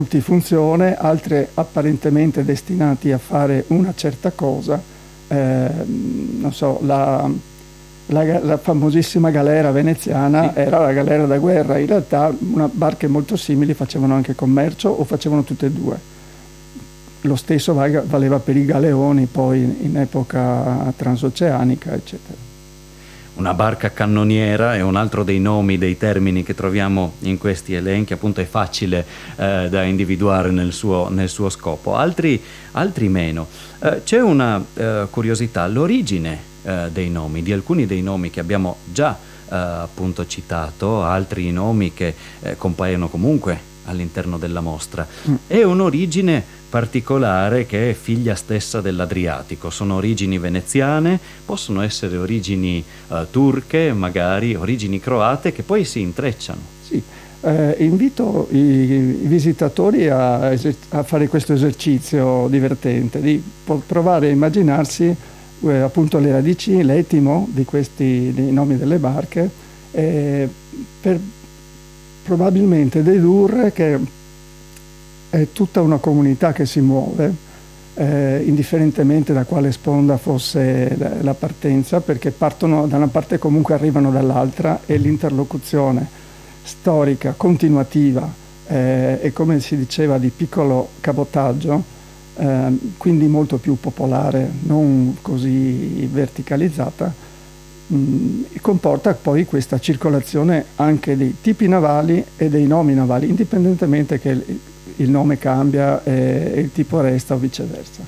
multifunzione, altre apparentemente destinati a fare una certa cosa. Non so, la famosissima galera veneziana era la galera da guerra. In realtà barche molto simili facevano anche commercio o facevano tutte e due. Lo stesso valeva per i galeoni poi in epoca transoceanica, eccetera. Una barca cannoniera è un altro dei nomi, dei termini che troviamo in questi elenchi, appunto è facile da individuare nel suo scopo, altri meno. C'è una curiosità, l'origine dei nomi, di alcuni dei nomi che abbiamo già appunto citato, altri nomi che compaiono comunque all'interno della mostra, è un'origine particolare che è figlia stessa dell'Adriatico. Sono origini veneziane, possono essere origini turche, magari origini croate, che poi si intrecciano. Sì, invito i visitatori a fare questo esercizio divertente, di provare a immaginarsi appunto le radici, l'etimo dei nomi delle barche, per probabilmente dedurre che è tutta una comunità che si muove, indifferentemente da quale sponda fosse la partenza, perché partono da una parte e comunque arrivano dall'altra, e l'interlocuzione storica, continuativa e, come si diceva, di piccolo cabotaggio, quindi molto più popolare, non così verticalizzata, comporta poi questa circolazione anche dei tipi navali e dei nomi navali, indipendentemente che il nome cambia e il tipo resta o viceversa.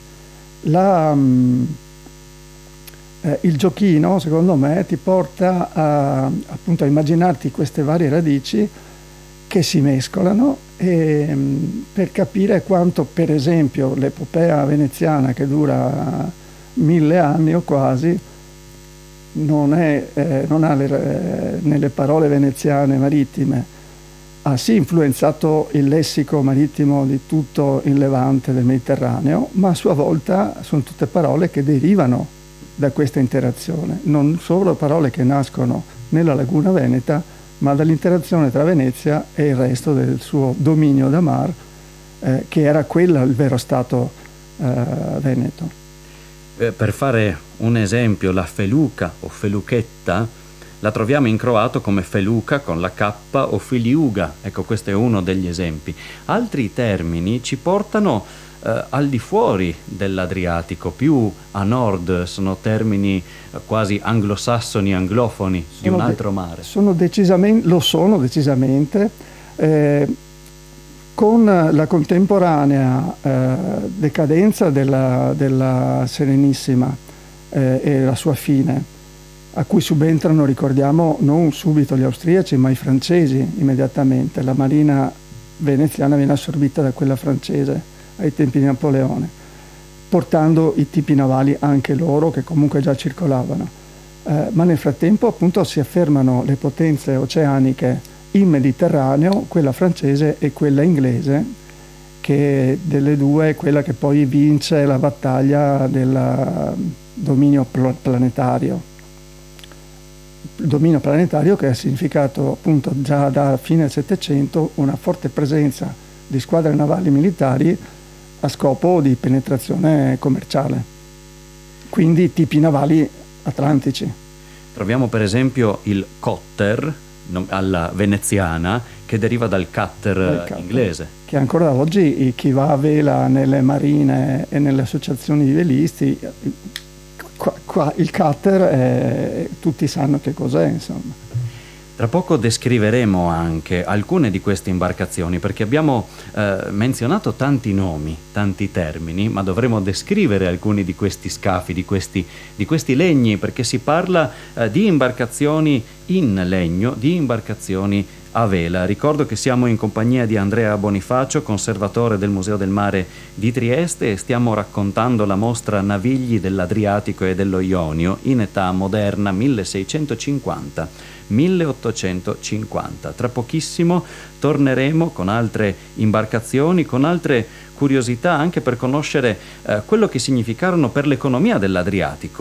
Il giochino, secondo me, ti porta appunto a immaginarti queste varie radici che si mescolano, per capire quanto, per esempio, l'epopea veneziana, che dura 1000 anni o quasi, non ha nelle parole veneziane marittime, ha sì influenzato il lessico marittimo di tutto il levante del Mediterraneo, ma a sua volta sono tutte parole che derivano da questa interazione, non solo parole che nascono nella laguna veneta, ma dall'interazione tra Venezia e il resto del suo dominio da mar, che era quello il vero stato veneto. Per fare un esempio, la feluca o feluchetta la troviamo in croato come feluca con la K o filiuga. Ecco, questo è uno degli esempi. Altri termini ci portano al di fuori dell'Adriatico, più a nord, sono termini quasi anglosassoni, anglofoni, di un altro mare. Lo sono decisamente. Con la contemporanea decadenza della Serenissima e la sua fine, a cui subentrano, ricordiamo, non subito gli austriaci, ma i francesi immediatamente. La marina veneziana viene assorbita da quella francese ai tempi di Napoleone, portando i tipi navali anche loro, che comunque già circolavano. Ma nel frattempo, appunto, si affermano le potenze oceaniche in Mediterraneo, quella francese e quella inglese, che delle due è quella che poi vince la battaglia del dominio planetario. Il dominio planetario che ha significato, appunto, già da fine del Settecento una forte presenza di squadre navali militari a scopo di penetrazione commerciale, quindi tipi navali atlantici. Troviamo per esempio il cotter alla veneziana, che deriva dal cutter inglese, che ancora oggi chi va a vela nelle marine e nelle associazioni di velisti, qua il cutter tutti sanno che cos'è, insomma. Tra poco descriveremo anche alcune di queste imbarcazioni, perché abbiamo menzionato tanti nomi, tanti termini, ma dovremo descrivere alcuni di questi scafi, di questi legni, perché si parla di imbarcazioni in legno, di imbarcazioni a vela. Ricordo che siamo in compagnia di Andrea Bonifacio, conservatore del Museo del Mare di Trieste, e stiamo raccontando la mostra Navigli dell'Adriatico e dello Ionio in età moderna 1650-1850. Tra pochissimo torneremo con altre imbarcazioni, con altre curiosità, anche per conoscere quello che significarono per l'economia dell'Adriatico